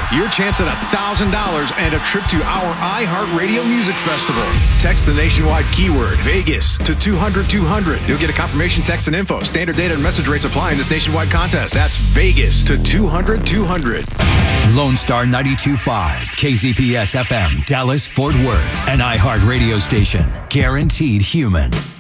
your chance at $1,000 and a trip to our iHeartRadio Music Festival. Text the nationwide keyword Vegas to 200-200. You'll get a confirmation text and info. Standard data and message rates apply in this nationwide contest. That's Vegas to 200-200. Lone Star 92.5, KZPS FM, Dallas, Fort Worth, an iHeart radio station. Guaranteed human.